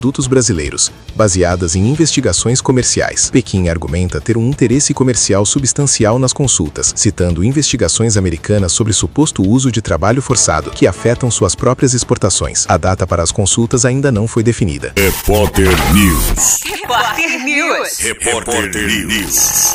produtos brasileiros, baseadas em investigações comerciais. Pequim argumenta ter um interesse comercial substancial nas consultas, citando investigações americanas sobre suposto uso de trabalho forçado que afetam suas próprias exportações. A data para as consultas ainda não foi definida. Repórter News. Repórter News. Repórter News.